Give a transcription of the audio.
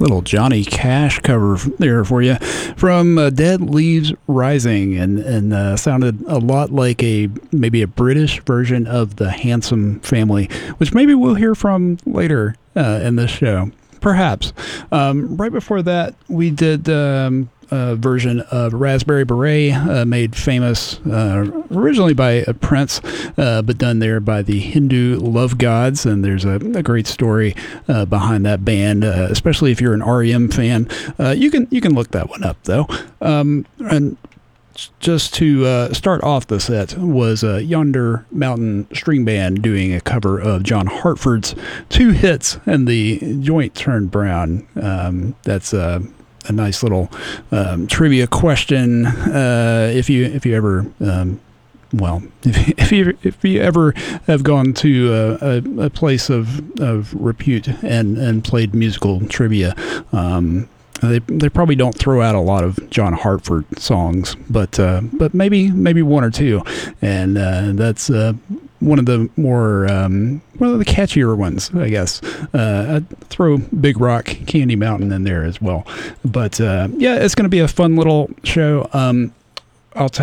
Little Johnny Cash cover there for you from Dead Leaves Rising, and sounded a lot like maybe a British version of the Handsome Family, which maybe we'll hear from later in this show, perhaps. Right before that, we did a version of Raspberry Beret, made famous originally by Prince, but done there by the Hindu Love Gods, and there's a great story behind that band, especially if you're an REM fan. You can look that one up though. And just to start off the set was Yonder Mountain String Band doing a cover of John Hartford's two hits and the Joint Turned Brown. That's a nice little trivia question. If you ever if you ever have gone to a place of repute and played musical trivia, they probably don't throw out a lot of John Hartford songs, but maybe one or two, and that's one of the more one of the catchier ones, I guess. I'd throw Big Rock, Candy Mountain in there as well. But yeah, it's going to be a fun little show. I'll